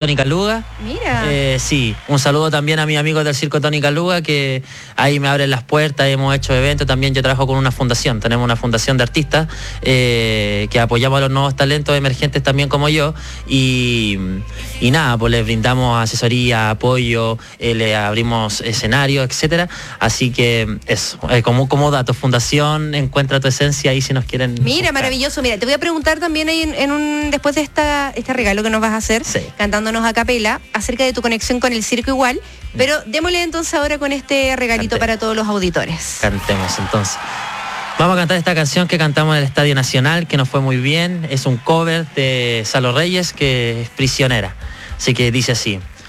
Tony Caluga. Mira. Sí, un saludo también a mis amigos del Circo Tony Caluga, que ahí me abren las puertas, hemos hecho eventos. También yo trabajo con una fundación, tenemos una fundación de artistas que apoyamos a los nuevos talentos emergentes también como yo. Y nada, pues les brindamos asesoría, apoyo, le abrimos escenarios, etcétera. Así que eso, como dato, Fundación Encuentra tu Esencia, ahí si nos quieren. Mira, buscar. maravilloso. Mira, te voy a preguntar también ahí después de este regalo que nos vas a hacer, Sí. cantándonos a capela, acerca de tu conexión con el circo igual, pero démosle entonces ahora con este regalito Cante. para todos los auditores. Cantemos entonces. Vamos a cantar esta canción que cantamos en el Estadio Nacional, que nos fue muy bien. Es un cover de Salo Reyes, que es Prisionera. Así que dice así.